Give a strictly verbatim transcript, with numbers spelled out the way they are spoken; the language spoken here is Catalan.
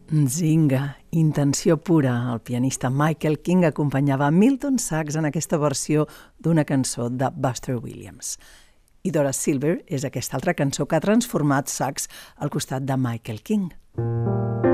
Nzinga, intenció pura. El pianista Michael King acompanyava Milton Sachs en aquesta versió d'una cançó de Buster Williams. I Dora Silver és aquesta altra cançó que ha transformat Sachs al costat de Michael King.